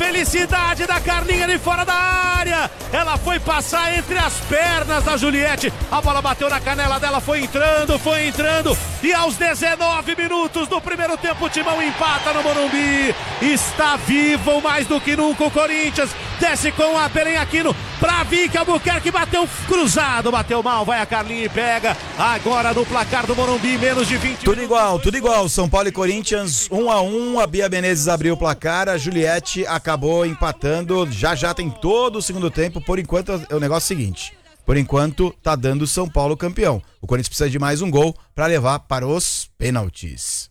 felicidade da Carlinha de fora da área. Ela foi passar entre as pernas da Juliette. A bola bateu na canela dela, foi entrando. E aos 19 minutos do primeiro tempo, o Timão empata no Morumbi. Está vivo mais do que nunca o Corinthians. Desce com a Belém Aquino pra Vicky Albuquerque, bateu cruzado, bateu mal, vai a Carlinha e pega. Agora no placar do Morumbi, menos de 20 tudo igual, São Paulo e Corinthians 1-1, a Bia Menezes abriu o placar, a Juliette acabou empatando, já tem todo o segundo tempo. Por enquanto o negócio é o seguinte, por enquanto tá dando São Paulo campeão, o Corinthians precisa de mais um gol pra levar para os pênaltis.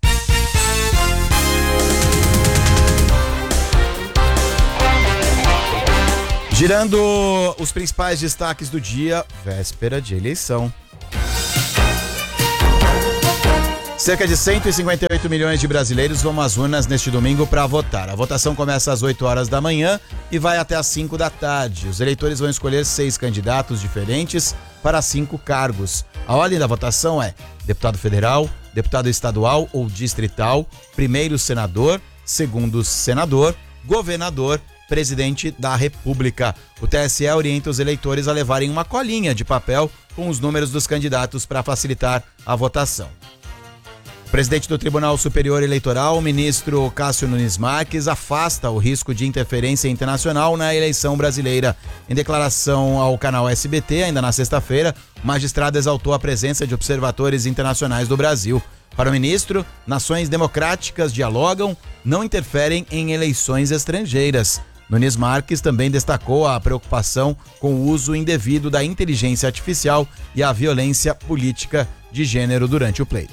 Girando os principais destaques do dia, véspera de eleição. Cerca de 158 milhões de brasileiros vão às urnas neste domingo para votar. A votação começa às 8 horas da manhã e vai até às 5 da tarde. Os eleitores vão escolher 6 candidatos diferentes para 5 cargos. A ordem da votação é deputado federal, deputado estadual ou distrital, primeiro senador, segundo senador, governador, presidente da República. O TSE orienta os eleitores a levarem uma colinha de papel com os números dos candidatos para facilitar a votação. O presidente do Tribunal Superior Eleitoral, o ministro Cássio Nunes Marques, afasta o risco de interferência internacional na eleição brasileira. Em declaração ao canal SBT, ainda na sexta-feira, o magistrado exaltou a presença de observadores internacionais do Brasil. Para o ministro, nações democráticas dialogam, não interferem em eleições estrangeiras. Nunes Marques também destacou a preocupação com o uso indevido da inteligência artificial e a violência política de gênero durante o pleito.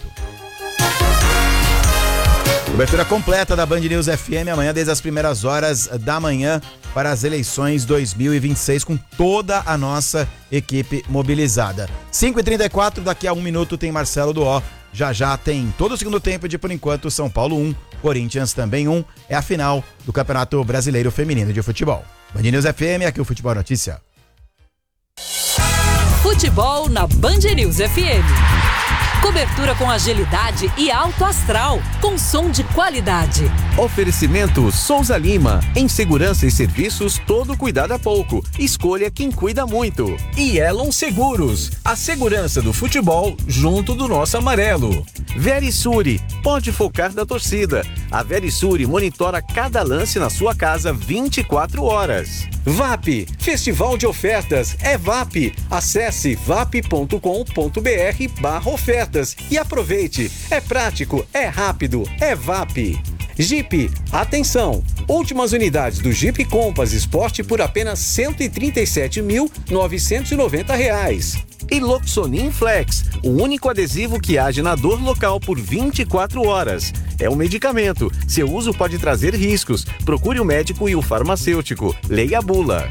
Cobertura completa da Band News FM amanhã desde as primeiras horas da manhã para as eleições 2026 com toda a nossa equipe mobilizada. 5h34, daqui a 1 minuto tem Marcelo Duó. Já tem todo o segundo tempo de, por enquanto, São Paulo 1, Corinthians também 1. É a final do Campeonato Brasileiro Feminino de Futebol. Band News FM, aqui o Futebol Notícia. Futebol na Band News FM. Cobertura com agilidade e alto astral, com som de qualidade. Oferecimento Souza Lima. Em segurança e serviços, todo cuidado é pouco. Escolha quem cuida muito. E Elon Seguros. A segurança do futebol junto do nosso amarelo. Verisure. Pode focar da torcida. A Verisure monitora cada lance na sua casa 24 horas. VAP. Festival de ofertas. É VAP. Acesse vap.com.br/ofertas e aproveite. É prático, é rápido, é VAP. Jeep, atenção! Últimas unidades do Jeep Compass Sport por apenas R$ 137.990. E Loxonin Flex, o único adesivo que age na dor local por 24 horas. É um medicamento. Seu uso pode trazer riscos. Procure o médico e o farmacêutico. Leia a bula.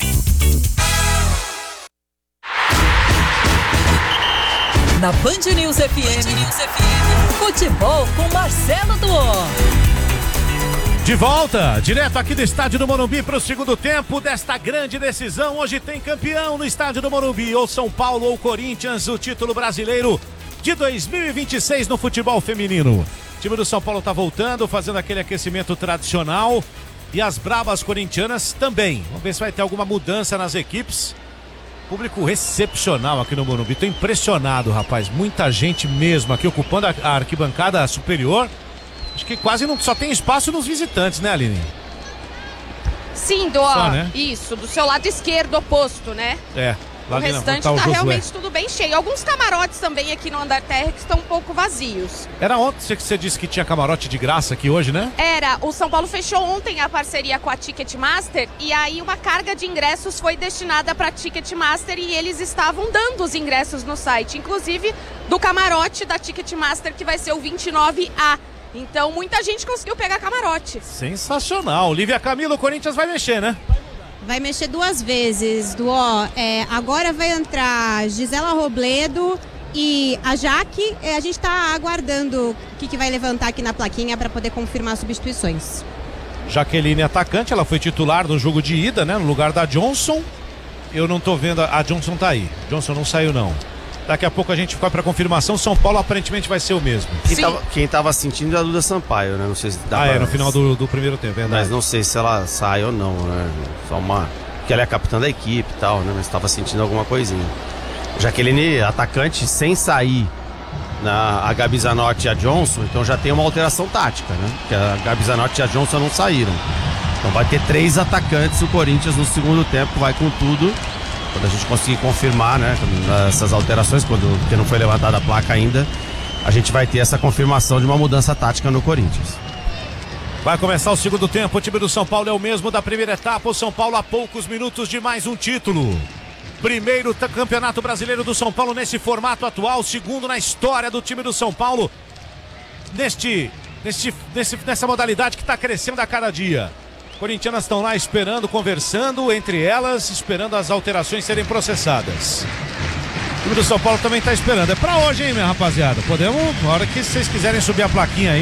Na Band News FM, futebol com Marcelo Duó. De volta, direto aqui do estádio do Morumbi para o segundo tempo desta grande decisão. Hoje tem campeão no estádio do Morumbi, ou São Paulo ou Corinthians, o título brasileiro de 2026 no futebol feminino. O time do São Paulo está voltando, fazendo aquele aquecimento tradicional, e as bravas corintianas também. Vamos ver se vai ter alguma mudança nas equipes. Público excepcional aqui no Morumbi. Tô impressionado, rapaz. Muita gente mesmo aqui ocupando a arquibancada superior. Acho que quase não só tem espaço nos visitantes, né, Aline? Sim, né? Isso, do seu lado esquerdo, oposto, né? É. O restante tá realmente tudo bem cheio. Alguns camarotes também aqui no andar terra que estão um pouco vazios. Era ontem que você disse que tinha camarote de graça aqui hoje, né? Era. O São Paulo fechou ontem a parceria com a Ticketmaster e aí uma carga de ingressos foi destinada para a Ticketmaster e eles estavam dando os ingressos no site, inclusive do camarote da Ticketmaster que vai ser o 29A. Então muita gente conseguiu pegar camarote. Sensacional. Lívia Camilo, o Corinthians vai mexer, né? Vai mexer 2 vezes, Duó. Agora vai entrar Gisela Robledo e a Jaque. A gente está aguardando o que vai levantar aqui na plaquinha para poder confirmar substituições. Jaqueline, atacante, ela foi titular no jogo de ida, né? No lugar da Johnson. Eu não tô vendo, a Johnson tá aí. Johnson não saiu, não. Daqui a pouco a gente vai pra confirmação. São Paulo aparentemente vai ser o mesmo. Quem tava sentindo é a Duda Sampaio, né? Não sei se dá no final do primeiro tempo, verdade. Mas não sei se ela sai ou não, né? Só porque ela é a capitã da equipe e tal, né? Mas tava sentindo alguma coisinha. Jaqueline, atacante sem sair, a Gabi Zanotti e a Johnson, então já tem uma alteração tática, né? Porque a Gabi Zanotti e a Johnson não saíram. Então vai ter 3 atacantes. O Corinthians no segundo tempo vai com tudo. Quando a gente conseguir confirmar, né, essas alterações, porque não foi levantada a placa ainda, a gente vai ter essa confirmação de uma mudança tática no Corinthians. Vai começar o segundo tempo. O time do São Paulo é o mesmo da primeira etapa. O São Paulo a poucos minutos de mais um título. Primeiro campeonato brasileiro do São Paulo nesse formato atual. Segundo na história do time do São Paulo. Nessa modalidade que está crescendo a cada dia. Corintianas estão lá esperando, conversando entre elas, esperando as alterações serem processadas. O time do São Paulo também está esperando. É pra hoje, hein, minha rapaziada? Podemos, na hora que vocês quiserem subir a plaquinha aí.